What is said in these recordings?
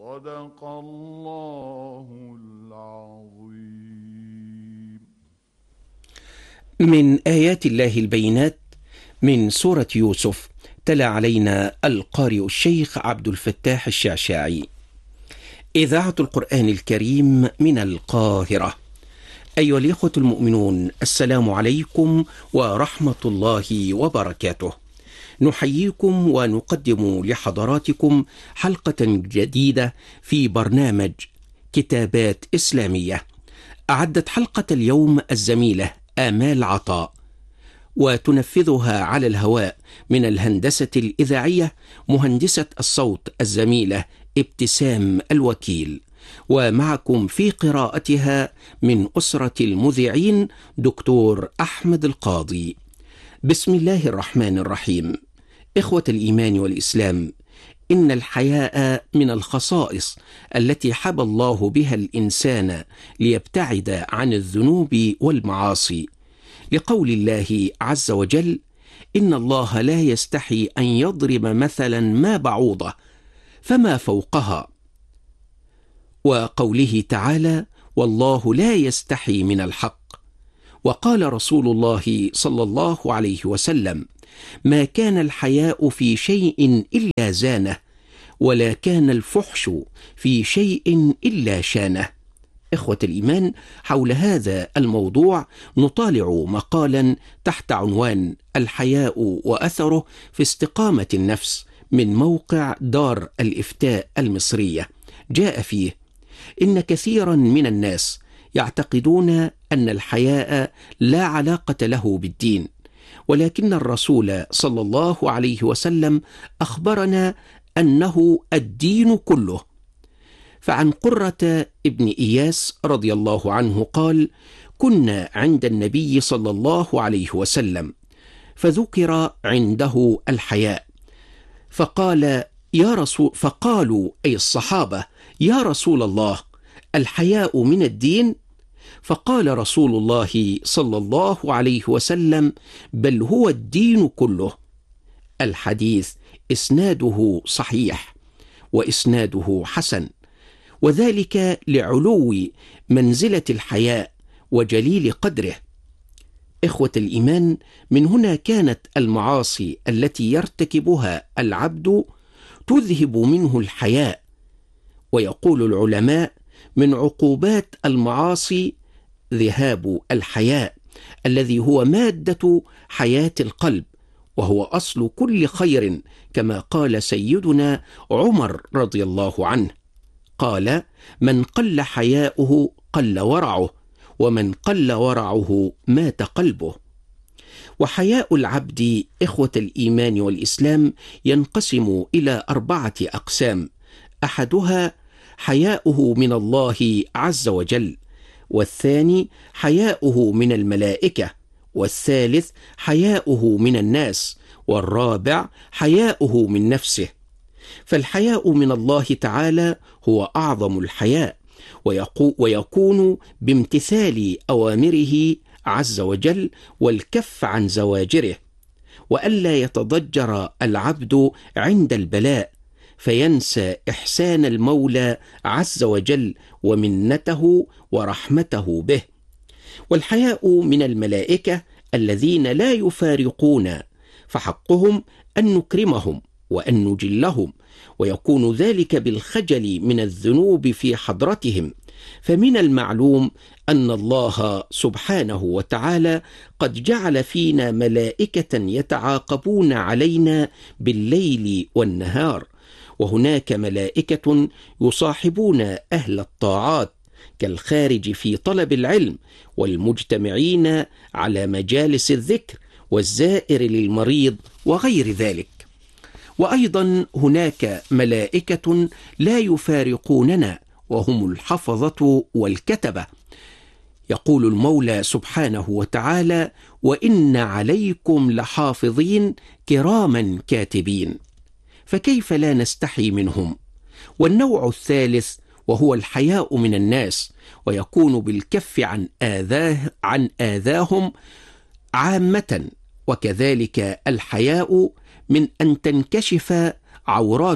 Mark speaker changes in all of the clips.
Speaker 1: صدق الله العظيم.
Speaker 2: من آيات الله البينات من سورة يوسف، تلا علينا القارئ الشيخ عبد الفتاح الشعشاعي. إذاعة القرآن الكريم من القاهرة. أيها الإخوة المؤمنون، السلام عليكم ورحمة الله وبركاته. نحييكم ونقدم لحضراتكم حلقة جديدة في برنامج كتابات إسلامية. أعدت حلقة اليوم الزميلة آمال عطاء، وتنفذها على الهواء من الهندسة الإذاعية مهندسة الصوت الزميلة ابتسام الوكيل، ومعكم في قراءتها من أسرة المذيعين دكتور أحمد القاضي. بسم الله الرحمن الرحيم. إخوة الإيمان والإسلام، إن الحياء من الخصائص التي حبى الله بها الإنسان ليبتعد عن الذنوب والمعاصي، لقول الله عز وجل: إن الله لا يستحي أن يضرب مثلا ما بعوضة فما فوقها، وقوله تعالى: والله لا يستحي من الحق. وقال رسول الله صلى الله عليه وسلم: ما كان الحياء في شيء إلا زانه، ولا كان الفحش في شيء إلا شانه. إخوة الإيمان، حول هذا الموضوع نطالع مقالا تحت عنوان الحياء وأثره في استقامة النفس من موقع دار الإفتاء المصرية. جاء فيه: إن كثيرا من الناس يعتقدون أن الحياء لا علاقة له بالدين، ولكن الرسول صلى الله عليه وسلم أخبرنا أنه الدين كله. فعن قرة ابن إياس رضي الله عنه قال: كنا عند النبي صلى الله عليه وسلم فذكر عنده الحياء، فقالوا أي الصحابة: يا رسول الله، الحياء من الدين؟ فقال رسول الله صلى الله عليه وسلم: بل هو الدين كله. الحديث إسناده صحيح وإسناده حسن، وذلك لعلو منزلة الحياء وجليل قدره. إخوة الإيمان، من هنا كانت المعاصي التي يرتكبها العبد تذهب منه الحياء. ويقول العلماء: من عقوبات المعاصي ذهاب الحياء، الذي هو مادة حياة القلب، وهو أصل كل خير، كما قال سيدنا عمر رضي الله عنه، قال: من قل حياؤه قل ورعه، ومن قل ورعه مات قلبه. وحياء العبد، إخوة الإيمان والإسلام، ينقسم إلى 4 أقسام: أحدها حياؤه من الله عز وجل، والثاني حياؤه من الملائكة، والثالث حياؤه من الناس، والرابع حياؤه من نفسه. فالحياء من الله تعالى هو أعظم الحياء، ويكون بامتثال أوامره عز وجل والكف عن زواجره، وألا يتضجر العبد عند البلاء فينسى إحسان المولى عز وجل ومنته ورحمته به. والحياء من الملائكة الذين لا يفارقون، فحقهم أن نكرمهم وأن نجلهم، ويكون ذلك بالخجل من الذنوب في حضرتهم. فمن المعلوم أن الله سبحانه وتعالى قد جعل فينا ملائكة يتعاقبون علينا بالليل والنهار، وهناك ملائكة يصاحبون أهل الطاعات كالخارج في طلب العلم، والمجتمعين على مجالس الذكر، والزائر للمريض، وغير ذلك. وأيضا هناك ملائكة لا يفارقوننا، وهم الحفظة والكتبة. يقول المولى سبحانه وتعالى: وإن عليكم لحافظين كراما كاتبين. فكيف لا نستحي منهم؟ والنوع الثالث وهو الحياء من الناس، ويكون بالكف عن آذاهم عامة. وكذلك الحياء من أن تنكشف عوراته،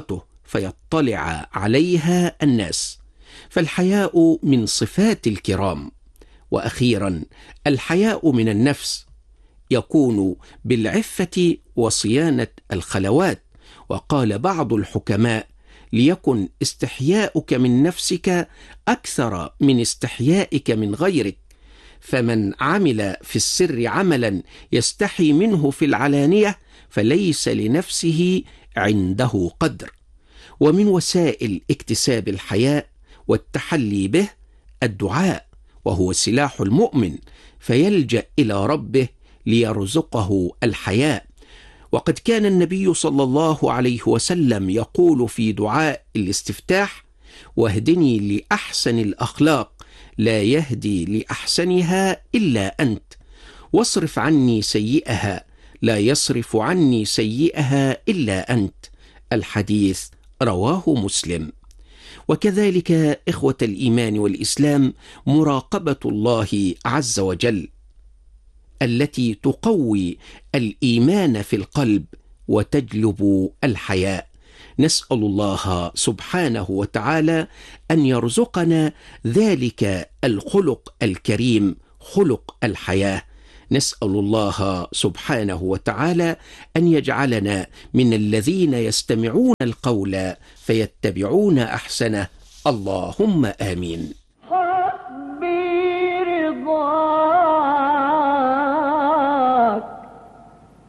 Speaker 2: فيطلع عليها الناس، فالحياء من صفات الكرام. وأخيرا، الحياء من النفس يكون بالعفة وصيانة الخلوات. وقال بعض الحكماء: ليكن استحياؤك من نفسك أكثر من استحيائك من غيرك، فمن عمل في السر عملا يستحي منه في العلانية فليس لنفسه عنده قدر. ومن وسائل اكتساب الحياء والتحلي به الدعاء، وهو سلاح المؤمن، فيلجأ إلى ربه ليرزقه الحياء. وقد كان النبي صلى الله عليه وسلم يقول في دعاء الاستفتاح: واهدني لأحسن الأخلاق لا يهدي لأحسنها إلا أنت، واصرف عني سيئها لا يصرف عني سيئها إلا أنت. الحديث رواه مسلم. وكذلك إخوة الإيمان والإسلام مراقبة الله عز وجل التي تقوي الإيمان في القلب وتجلب الحياء. نسأل الله سبحانه وتعالى أن يرزقنا ذلك الخلق الكريم، خلق الحياة. نسأل الله سبحانه وتعالى أن يجعلنا من الذين يستمعون القول فيتبعون أحسنه. اللهم آمين.